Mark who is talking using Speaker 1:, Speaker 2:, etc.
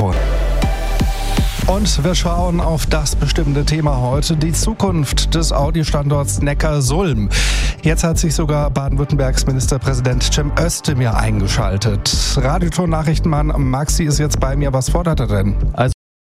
Speaker 1: Mikrofon. Und wir schauen auf das bestimmte Thema heute, die Zukunft des Audi-Standorts Neckarsulm. Jetzt hat sich sogar Baden-Württembergs Ministerpräsident Cem Özdemir eingeschaltet. Radioton-Nachrichtenmann Maxi ist jetzt bei mir. Was fordert er denn?
Speaker 2: Also